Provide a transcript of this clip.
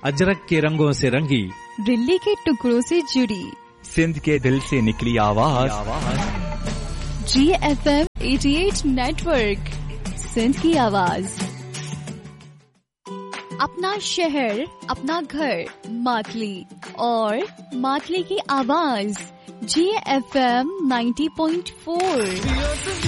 अजरक के रंगों से रंगी, दिल्ली के टुकड़ों से जुड़ी, सिंध के दिल से निकली आवाज। GFM 88 नेटवर्क, सिंध की आवाज। अपना शहर, अपना घर, मातली और मातली की आवाज। GFM 90.4।